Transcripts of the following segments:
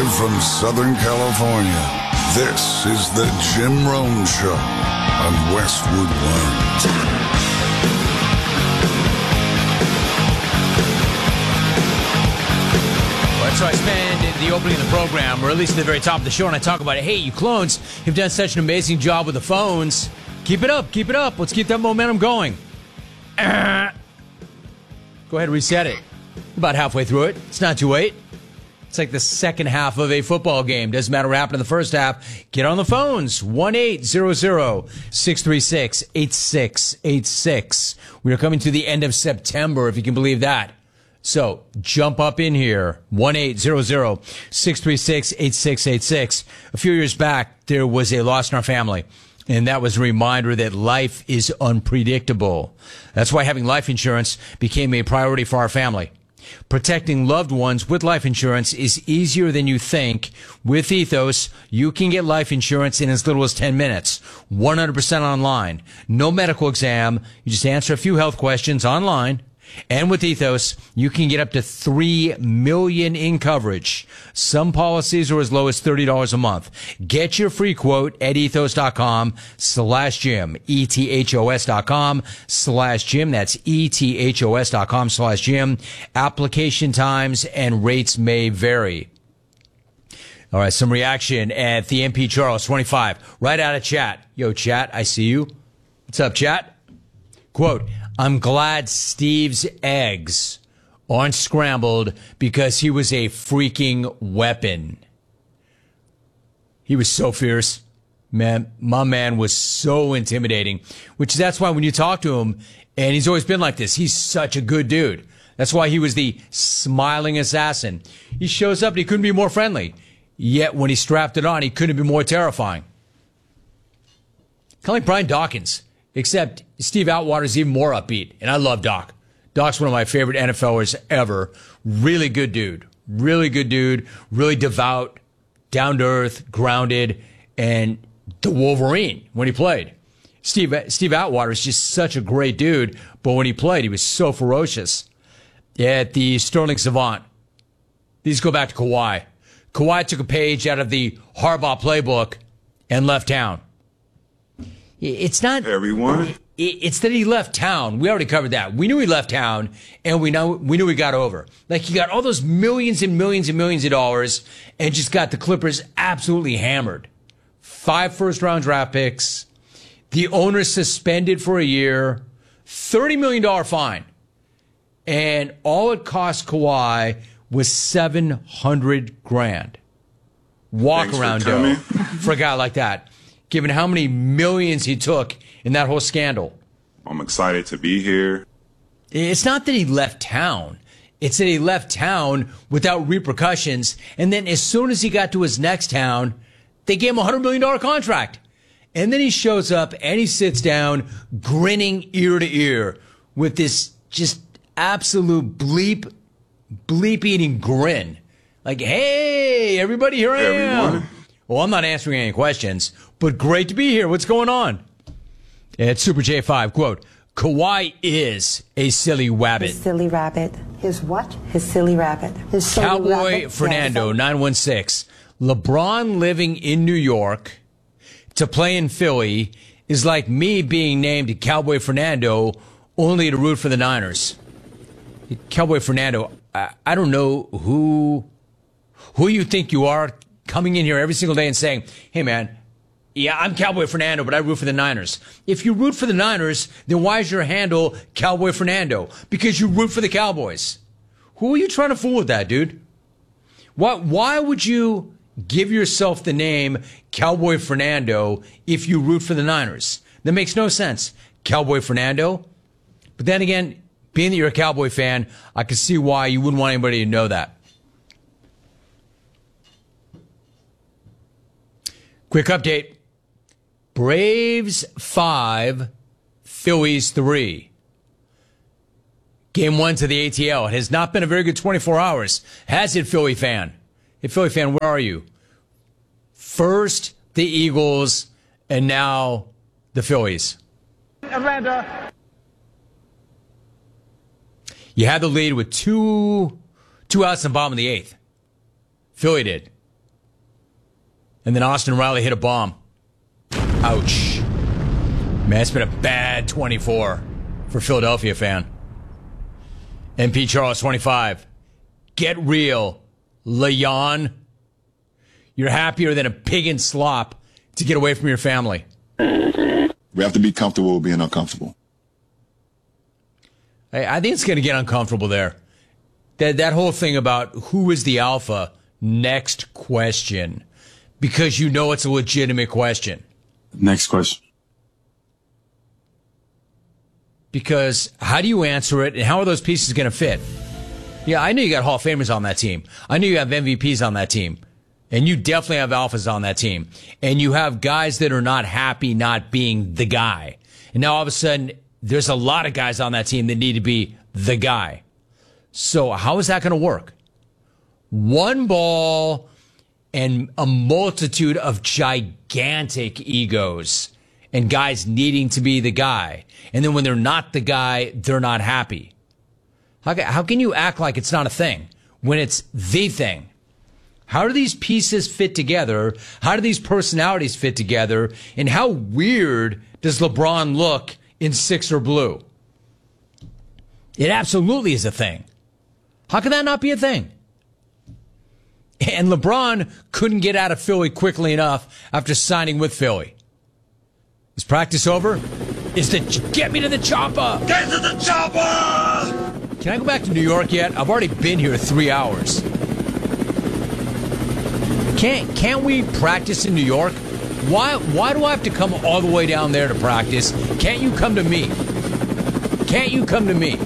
Live from Southern California, this is the Jim Rome Show on Westwood One. So I spend the opening of the program, or at least at the very top of the show, and I talk about it. Hey, you clones have done such an amazing job with the phones. Keep it up, keep it up. Let's keep that momentum going. Go ahead and reset it. About halfway through it. It's not too late. It's like the second half of a football game. Doesn't matter what happened in the first half. Get on the phones. 1-800-636-8686. We are coming to the end of September, if you can believe that. So jump up in here. 1-800-636-8686. A few years back, there was a loss in our family. And that was a reminder that life is unpredictable. That's why having life insurance became a priority for our family. Protecting loved ones with life insurance is easier than you think. With Ethos, you can get life insurance in as little as 10 minutes. 100% online. No medical exam. You just answer a few health questions online. And with Ethos, you can get up to $3 million in coverage. Some policies are as low as $30 a month. Get your free quote at ethos.com/Jim. ethos.com/Jim. That's ethos.com/Jim. Application times and rates may vary. All right, some reaction at the MP Charles 25. Right out of chat. Yo, chat, I see you. What's up, chat? Quote, I'm glad Steve's eggs aren't scrambled because he was a freaking weapon. He was so fierce. Man, my man was so intimidating, that's why when you talk to him, and he's always been like this, he's such a good dude. That's why he was the smiling assassin. He shows up and he couldn't be more friendly. Yet when he strapped it on, he couldn't be more terrifying. Kind of like Brian Dawkins. Except Steve Atwater is even more upbeat, and I love Doc. Doc's one of my favorite NFLers ever. Really good dude. Really good dude. Really devout, down to earth, grounded, and the Wolverine when he played. Steve Atwater is just such a great dude, but when he played, he was so ferocious. At the Sterling Savant, these go back to Kawhi. Kawhi took a page out of the Harbaugh playbook and left town. It's not everyone. It's that he left town. We already covered that. We knew he left town, and we knew he got over. Like, he got all those millions and millions and millions of dollars, and just got the Clippers absolutely hammered. 5 first-round draft picks. The owner suspended for a year. $30 million fine, and all it cost Kawhi was $700,000. Walk around dough for a guy like that. Given how many millions he took in that whole scandal. I'm excited to be here. It's not that he left town. It's that he left town without repercussions. And then as soon as he got to his next town, they gave him a $100 million contract. And then he shows up and he sits down grinning ear to ear with this just absolute bleep eating grin. Like, hey, everybody, here I am. Well, I'm not answering any questions, but great to be here. What's going on? At Super J5, quote, Kawhi is a silly rabbit. His silly rabbit. His what? His silly rabbit. His silly Cowboy rabbit. Fernando, 916. LeBron living in New York to play in Philly is like me being named Cowboy Fernando only to root for the Niners. Cowboy Fernando, I don't know who you think you are, coming in here every single day and saying, hey, man, yeah, I'm Cowboy Fernando, but I root for the Niners. If you root for the Niners, then why is your handle Cowboy Fernando? Because you root for the Cowboys. Who are you trying to fool with that, dude? Why would you give yourself the name Cowboy Fernando if you root for the Niners? That makes no sense. Cowboy Fernando? But then again, being that you're a Cowboy fan, I can see why you wouldn't want anybody to know that. Quick update. Braves 5, Phillies 3. Game 1 to the ATL. It has not been a very good 24 hours. Has it, Philly fan? Hey, Philly fan, where are you? First, the Eagles, and now the Phillies. Atlanta. You had the lead with two outs in the bottom of the 8th. Philly did. And then Austin Riley hit a bomb. Ouch. Man, it's been a bad 24 for Philadelphia fan. MP Charles, 25. Get real, Leon. You're happier than a pig in slop to get away from your family. We have to be comfortable with being uncomfortable. I think it's going to get uncomfortable there. That whole thing about who is the alpha, next question. Because you know it's a legitimate question. Next question. Because how do you answer it, and how are those pieces going to fit? Yeah, I know you got Hall of Famers on that team. I know you have MVPs on that team. And you definitely have alphas on that team. And you have guys that are not happy not being the guy. And now all of a sudden, there's a lot of guys on that team that need to be the guy. So how is that going to work? One ball and a multitude of gigantic egos and guys needing to be the guy. And then when they're not the guy, they're not happy. How can you act like it's not a thing when it's the thing? How do these pieces fit together? How do these personalities fit together? And how weird does LeBron look in Sixer blue? It absolutely is a thing. How can that not be a thing? And LeBron couldn't get out of Philly quickly enough after signing with Philly. Is practice over? Get me to the chopper! Get to the chopper! Can I go back to New York yet? I've already been here 3 hours. Can't we practice in New York? Why do I have to come all the way down there to practice? Can't you come to me? Can't you come to me?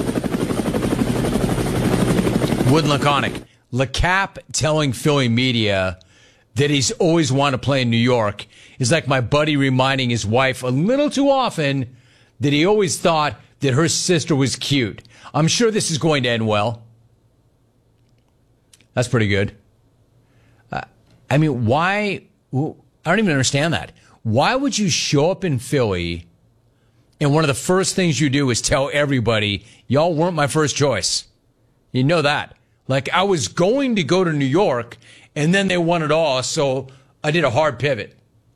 Wood Laconic. LeCap telling Philly media that he's always wanted to play in New York is like my buddy reminding his wife a little too often that he always thought that her sister was cute. I'm sure this is going to end well. That's pretty good. I mean, why? I don't even understand that. Why would you show up in Philly and one of the first things you do is tell everybody, y'all weren't my first choice? You know that. Like, I was going to go to New York, and then they won it all, so I did a hard pivot.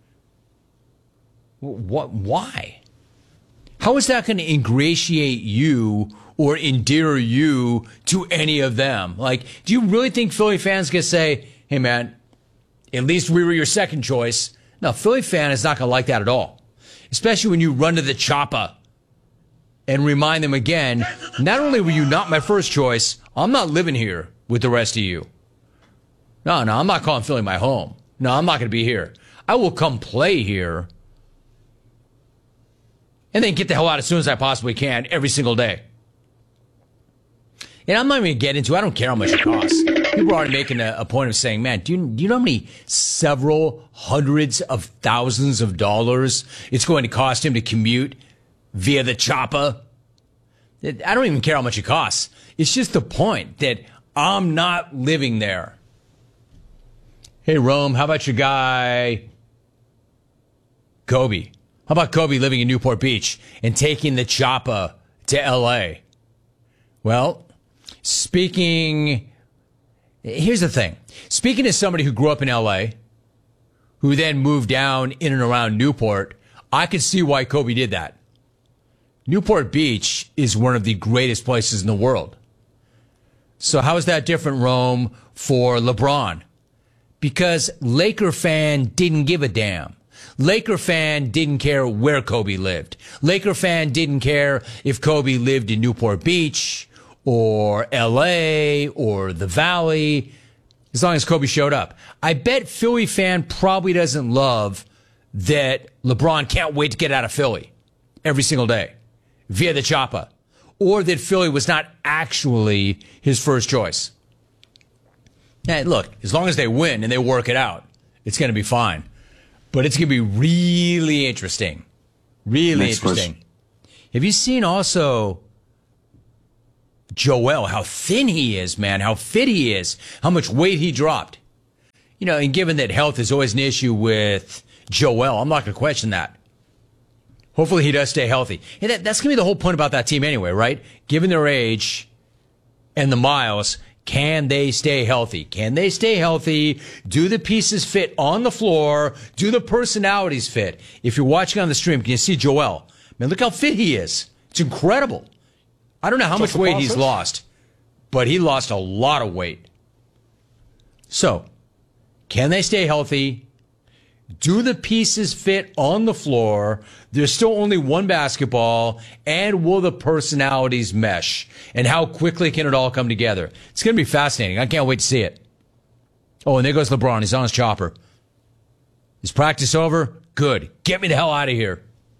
What? Why? How is that going to ingratiate you or endear you to any of them? Like, do you really think Philly fans can say, hey, man, at least we were your second choice? No, Philly fan is not going to like that at all. Especially when you run to the chopper and remind them again, not only were you not my first choice, I'm not living here with the rest of you. No, I'm not calling Philly my home. No, I'm not going to be here. I will come play here and then get the hell out as soon as I possibly can every single day. And I'm not even going to get into, I don't care how much it costs. People are already making a point of saying, man, do you know how many several hundreds of thousands of dollars it's going to cost him to commute via the chopper? I don't even care how much it costs. It's just the point that I'm not living there. Hey, Rome, how about your guy, Kobe? How about Kobe living in Newport Beach and taking the chopper to L.A.? Well, here's the thing. Speaking as somebody who grew up in L.A., who then moved down in and around Newport, I could see why Kobe did that. Newport Beach is one of the greatest places in the world. So how is that different, Rome, for LeBron? Because Laker fan didn't give a damn. Laker fan didn't care where Kobe lived. Laker fan didn't care if Kobe lived in Newport Beach or L.A. or the Valley, as long as Kobe showed up. I bet Philly fan probably doesn't love that LeBron can't wait to get out of Philly every single day via the chopper, or that Philly was not actually his first choice. Now, look, as long as they win and they work it out, it's going to be fine. But it's going to be really interesting. Really Next interesting. question. Have you seen also Joel, how thin he is, man, how fit he is, how much weight he dropped? You know, and given that health is always an issue with Joel, I'm not going to question that. Hopefully he does stay healthy. And that's going to be the whole point about that team anyway, right? Given their age and the miles, Can they stay healthy? Can they stay healthy? Do the pieces fit on the floor? Do the personalities fit? If you're watching on the stream, can you see Joel? Man, look how fit he is. It's incredible. I don't know how much weight he's lost, but he lost a lot of weight. So, can they stay healthy? Do the pieces fit on the floor? There's still only one basketball. And will the personalities mesh? And how quickly can it all come together? It's going to be fascinating. I can't wait to see it. Oh, and there goes LeBron. He's on his chopper. Is practice over? Good. Get me the hell out of here.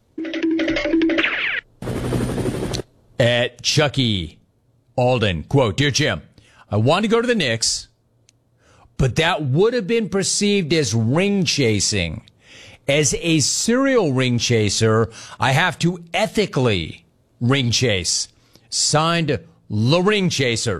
At Chucky Alden, quote, Dear Jim, I want to go to the Knicks, but that would have been perceived as ring chasing. As a serial ring chaser, I have to ethically ring chase. Signed, The Ring Chaser.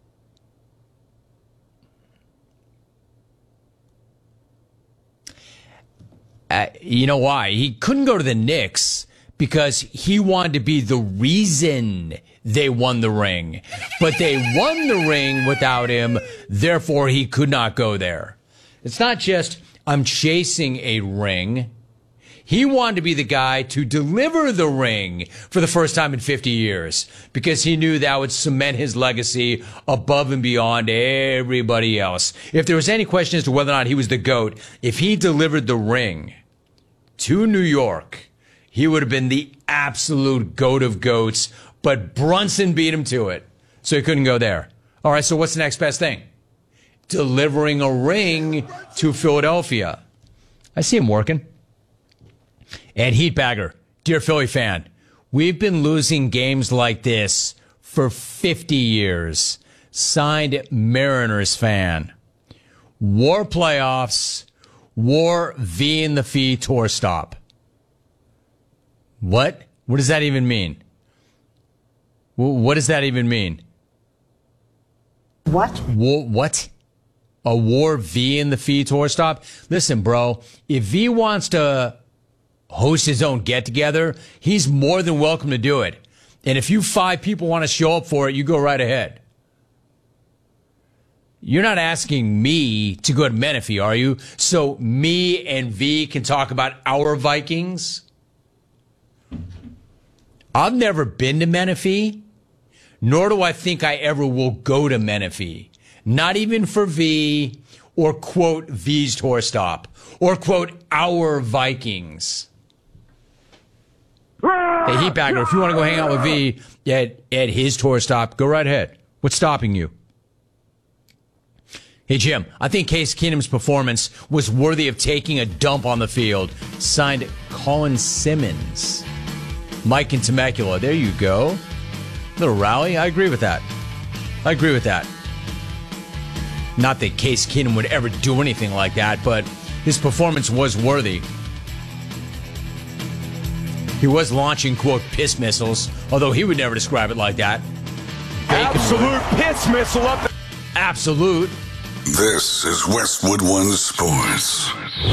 You know why? He couldn't go to the Knicks because he wanted to be the reason they won the ring. But they won the ring without him, therefore he could not go there. It's not just, I'm chasing a ring. He wanted to be the guy to deliver the ring for the first time in 50 years because he knew that would cement his legacy above and beyond everybody else. If there was any question as to whether or not he was the GOAT, if he delivered the ring to New York, he would have been the absolute GOAT of GOATs, but Brunson beat him to it, so he couldn't go there. All right, so what's the next best thing? Delivering a ring to Philadelphia. I see him working. And Heatbagger, dear Philly fan, we've been losing games like this for 50 years. Signed, Mariners fan. War playoffs, war V in the fee tour stop. What? What does that even mean? What does that even mean? What? What? A war V in the fee tour stop? Listen, bro, if V wants to host his own get-together, he's more than welcome to do it. And if you 5 people want to show up for it, you go right ahead. You're not asking me to go to Menifee, are you? So me and V can talk about our Vikings? I've never been to Menifee, nor do I think I ever will go to Menifee. Not even for V, or quote, V's tour stop, or quote, our Vikings. Hey, Heatbagger, if you want to go hang out with V at his tour stop, go right ahead. What's stopping you? Hey, Jim, I think Case Keenum's performance was worthy of taking a dump on the field. Signed, Colin Simmons. Mike in Temecula. There you go. Little rally. I agree with that. Not that Case Keenum would ever do anything like that, but his performance was worthy. He was launching, quote, piss missiles, although he would never describe it like that. Absolute piss missile up. Absolute. This is Westwood One Sports.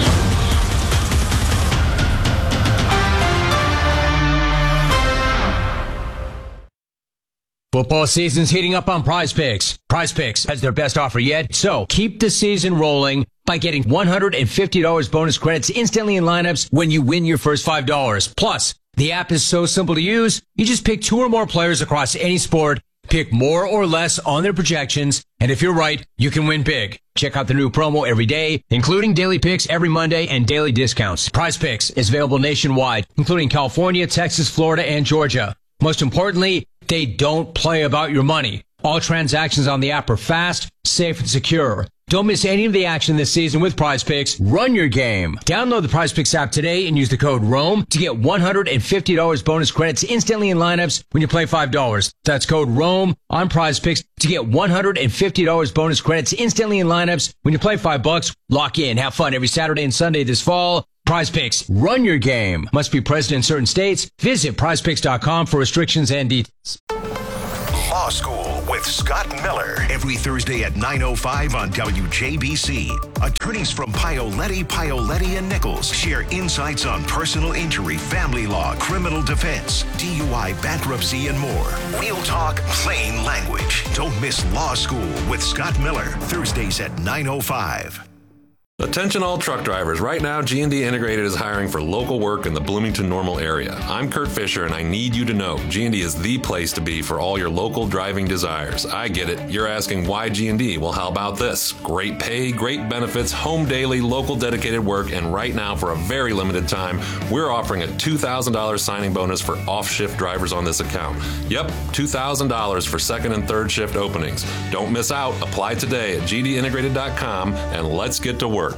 Football season's heating up on Prize Picks. Prize Picks has their best offer yet, so keep the season rolling by getting $150 bonus credits instantly in lineups when you win your first $5. Plus, the app is so simple to use, you just pick 2 or more players across any sport, pick more or less on their projections, and if you're right, you can win big. Check out the new promo every day, including daily picks every Monday and daily discounts. Prize Picks is available nationwide, including California, Texas, Florida, and Georgia. Most importantly, they don't play about your money. All transactions on the app are fast, safe, and secure. Don't miss any of the action this season with Prize Picks. Run your game. Download the Prize Picks app today and use the code ROAM to get $150 bonus credits instantly in lineups when you play $5. That's code ROAM on Prize Picks to get $150 bonus credits instantly in lineups when you play $5. Lock in. Have fun every Saturday and Sunday this fall. Prize Picks. Run your game. Must be present in certain states. Visit prizepicks.com for restrictions and details. School with Scott Miller. Every Thursday at 9:05 on WJBC. Attorneys from Paoletti, and Nichols share insights on personal injury, family law, criminal defense, DUI, bankruptcy, and more. Real talk, plain language. Don't miss Law School with Scott Miller. Thursdays at 9:05. Attention all truck drivers. Right now, G&D Integrated is hiring for local work in the Bloomington-Normal area. I'm Kurt Fisher, and I need you to know G&D is the place to be for all your local driving desires. I get it. You're asking why G&D? Well, how about this? Great pay, great benefits, home daily, local dedicated work, and right now, for a very limited time, we're offering a $2,000 signing bonus for off-shift drivers on this account. Yep, $2,000 for second and third shift openings. Don't miss out. Apply today at gdintegrated.com, and let's get to work.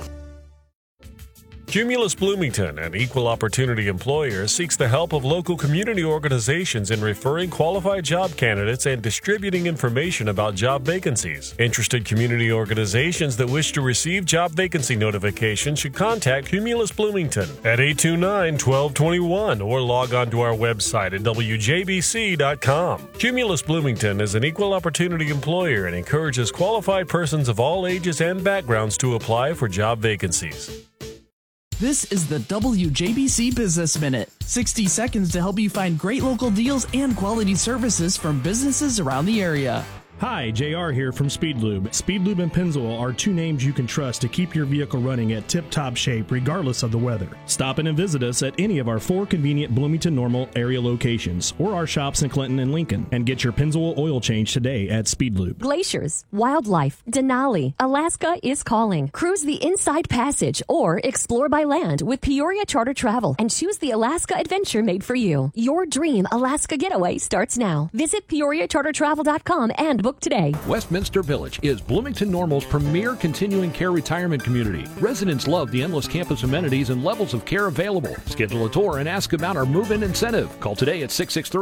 Cumulus Bloomington, an equal opportunity employer, seeks the help of local community organizations in referring qualified job candidates and distributing information about job vacancies. Interested community organizations that wish to receive job vacancy notifications should contact Cumulus Bloomington at 829-1221 or log on to our website at wjbc.com. Cumulus Bloomington is an equal opportunity employer and encourages qualified persons of all ages and backgrounds to apply for job vacancies. This is the WJBC Business Minute. 60 seconds to help you find great local deals and quality services from businesses around the area. Hi, JR here from Speedlube. Speedlube and Pennzoil are two names you can trust to keep your vehicle running at tip-top shape regardless of the weather. Stop in and visit us at any of our 4 convenient Bloomington-Normal area locations or our shops in Clinton and Lincoln and get your Pennzoil oil change today at Speedlube. Glaciers, wildlife, Denali, Alaska is calling. Cruise the Inside Passage or explore by land with Peoria Charter Travel and choose the Alaska adventure made for you. Your dream Alaska getaway starts now. Visit PeoriaCharterTravel.com and book today. Westminster Village is Bloomington-Normal's premier continuing care retirement community. Residents love the endless campus amenities and levels of care available. Schedule a tour and ask about our move-in incentive. Call today at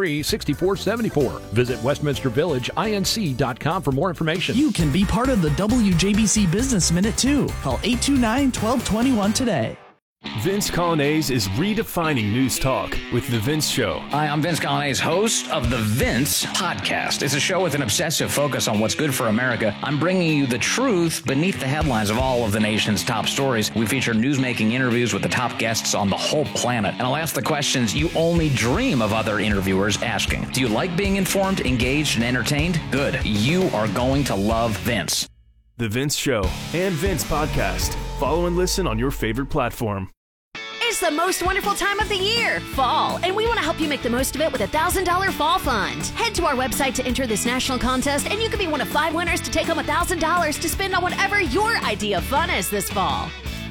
663-6474. Visit westminstervillageinc.com for more information. You can be part of the WJBC Business Minute too. Call 829-1221 today. Vince Coglianese is redefining news talk with The Vince Show. Hi, I'm Vince Coglianese, host of The Vince Podcast. It's a show with an obsessive focus on what's good for America. I'm bringing you the truth beneath the headlines of all of the nation's top stories. We feature newsmaking interviews with the top guests on the whole planet. And I'll ask the questions you only dream of other interviewers asking. Do you like being informed, engaged, and entertained? Good. You are going to love Vince. The Vince Show and Vince Podcast. Follow and listen on your favorite platform. It's the most wonderful time of the year, fall, and we want to help you make the most of it with a $1,000 fall fund. Head to our website to enter this national contest, and you could be one of 5 winners to take home $1,000 to spend on whatever your idea of fun is this fall.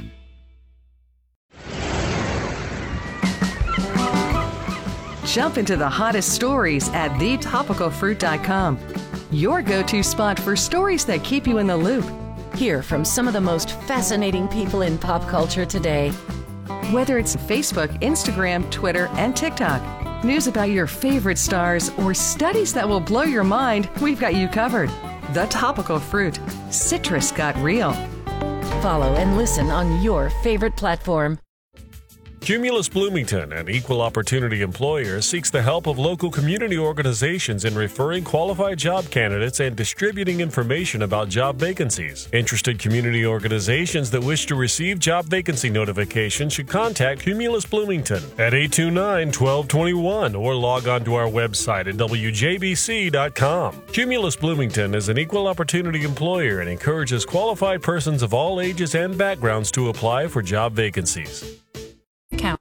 Jump into the hottest stories at thetopicalfruit.com. Your go-to spot for stories that keep you in the loop. Hear from some of the most fascinating people in pop culture today. Whether it's Facebook, Instagram, Twitter, and TikTok, news about your favorite stars, or studies that will blow your mind, we've got you covered. The Topical Fruit. Citrus got real. Follow and listen on your favorite platform. Cumulus Bloomington, an equal opportunity employer, seeks the help of local community organizations in referring qualified job candidates and distributing information about job vacancies. Interested community organizations that wish to receive job vacancy notifications should contact Cumulus Bloomington at 829-1221 or log on to our website at wjbc.com. Cumulus Bloomington is an equal opportunity employer and encourages qualified persons of all ages and backgrounds to apply for job vacancies. Count.